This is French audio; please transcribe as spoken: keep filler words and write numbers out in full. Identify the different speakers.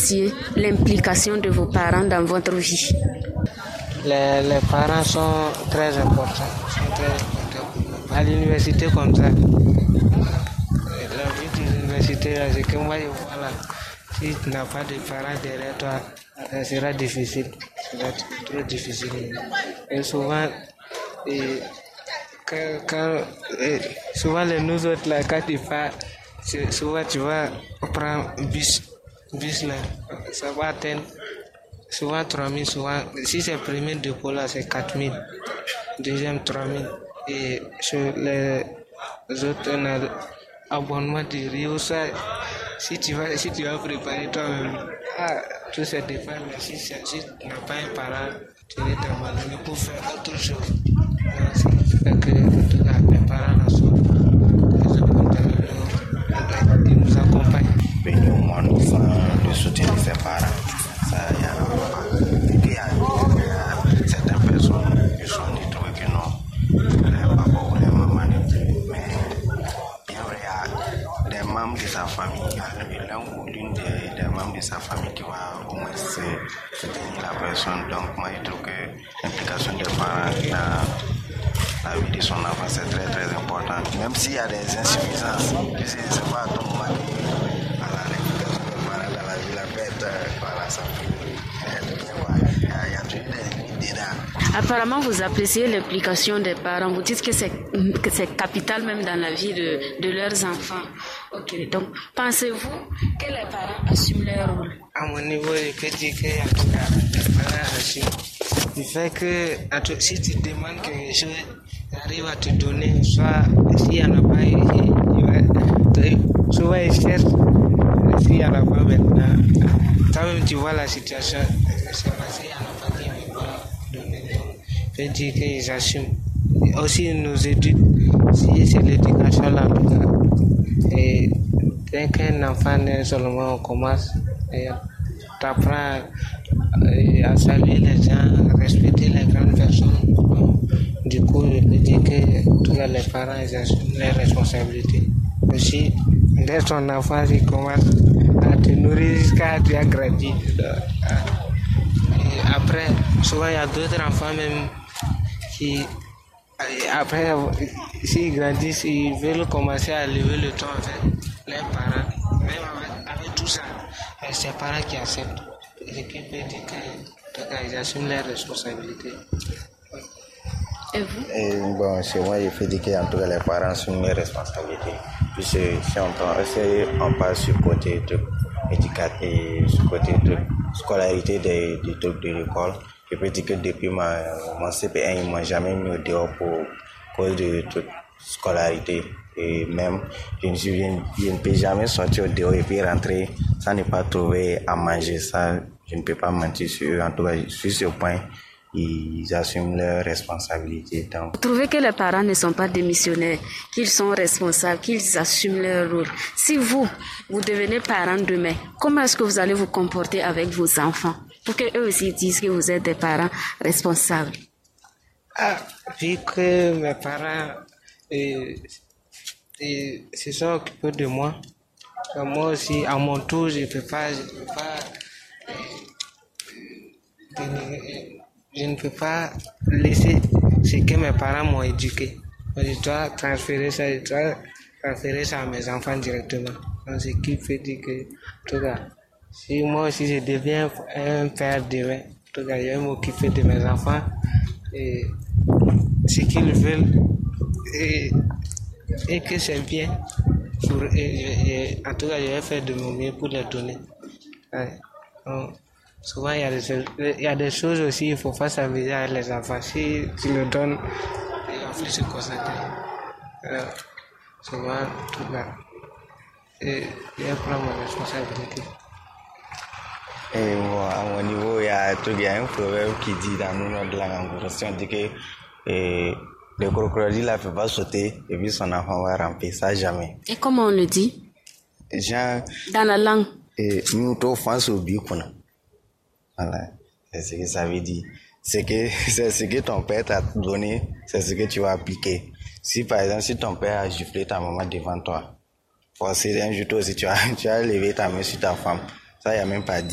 Speaker 1: appréciez l'implication de vos parents dans votre vie?
Speaker 2: Les, les parents sont très importants, sont très importants. À l'université comme ça, la vie de l'université, c'est que moi je vois là, si tu n'as pas de parents derrière toi, ça sera difficile, ça sera trop difficile. Et souvent, et, quand, quand, et, souvent les nous autres là, quand tu pars, souvent tu vas prendre bus, bus là, ça va atteindre souvent trois mille, souvent, si c'est le premier dépôt là, c'est quatre mille, deuxième trois mille, et sur les autres, on a abonnement de Rio, ça, si tu vas, si tu vas préparer toi-même, ah, tout ça dépend, mais si, si tu n'as pas un parent, tu es abandonné pour faire autre chose. C'est fait que, en tout cas, mes parents là sont très importants, ils nous accompagnent.
Speaker 3: Venir au monde sans le soutien de ses parents. Ça, il y a, il y a, il y a certaines personnes qui sont dit que non, les papas ou les mamans ne plus, mais bien vrai, il y a des membres de sa famille, l'un ou l'une des, des membres de sa famille qui va au moins soutenir la personne. Donc moi je trouve que l'implication des parents dans la vie de son enfant c'est très très important, même s'il y a des insuffisances, puisque c'est pas à tout moment que l'implication des parents dans la vie la bête, voilà, ça fait.
Speaker 1: Apparemment, vous appréciez l'implication des parents. Vous dites que c'est, que c'est capital même dans la vie de, de leurs enfants. Ok, donc pensez-vous que les parents assument leur rôle?
Speaker 2: À mon niveau, je peux dire que en tout cas, les parents assument. Du fait que si tu demandes quelque chose, ils arrivent à te donner. Soit s'il n'y en a pas, il va, souvent ils cherchent. S'il n'y en a pas maintenant, toi-même tu vois la situation, c'est passé, il n'y en a pas qui ne veut pas donner. Je veux dire qu'ils assument. Aussi nos études, si c'est l'éducation là, en tout cas. Et dès qu'un enfant naît seulement, on commence, et tu apprends à saluer les gens, à respecter les grandes personnes. Du coup, je peux dire que tous les parents ils assument leurs responsabilités. Aussi, dès ton enfant, il commence à te nourrir jusqu'à tu as grandi. Et après, souvent, il y a d'autres enfants même qui, après, s'ils grandissent, ils veulent commencer à lever le ton avec leurs parents. Même avec, avec tout ça, c'est les parents qui acceptent. Et qui peut dire qu'ils assument leurs responsabilités.
Speaker 1: Et vous?
Speaker 3: Et bon, c'est moi, je fais dire qu'en tout cas, les parents assument leurs responsabilités. Puis si on, si on passe sur le côté de l'éducation et sur le côté de scolarité des, des trucs de l'école, je peux dire que depuis ma, mon C P un, ils ne m'ont jamais mis au dehors pour cause de toute scolarité. Et même, je ne, je, je ne peux jamais sortir au dehors et puis rentrer sans ne pas trouver à manger. Ça, je ne peux pas mentir sur eux. En tout cas, sur ce point, ils assument leurs responsabilités. Donc.
Speaker 1: Vous trouvez que les parents ne sont pas démissionnaires, qu'ils sont responsables, qu'ils assument leur rôle. Si vous, vous devenez parent demain, comment est-ce que vous allez vous comporter avec vos enfants pour qu'eux aussi disent que vous êtes des parents responsables?
Speaker 2: Ah, vu que mes parents euh, euh, se sont occupés de moi, moi aussi, à mon tour, je ne peux pas... Je peux pas euh, Je ne peux pas laisser ce que mes parents m'ont éduqué. Je dois transférer ça, je dois transférer ça à mes enfants directement. Donc, ce qui fait dire que, en tout cas, si moi aussi je deviens un père demain, en tout cas, je vais m'occuper de mes enfants et ce qu'ils veulent et, et que c'est bien. Pour, et, et, en tout cas, je vais faire de mon mieux pour les donner. Ouais. Donc, souvent, il y, a des, il y a des choses aussi, il ne faut pas s'amuser avec les enfants. Si tu le donnes, ils vont plus se concentrer. Alors, souvent, en tout cas, et, je vais prendre ma responsabilité.
Speaker 3: Et bon, à mon niveau, il y a, il y a un proverbe qui dit dans le nom de la Anglo-Saxon, on dit que et, le crocodile ne peut pas sauter et puis son enfant va ramper, ça jamais.
Speaker 1: Et comment on le dit?
Speaker 3: Genre,
Speaker 1: dans la langue.
Speaker 3: Et nous, tout face au but qu'on a. Voilà, c'est ce que ça veut dire. C'est que c'est ce que ton père t'a donné, c'est ce que tu vas appliquer. Si par exemple, si ton père a giflé ta maman devant toi, forcément un jour toi aussi tu as, tu as levé ta main sur ta femme, ça y a même pas dit.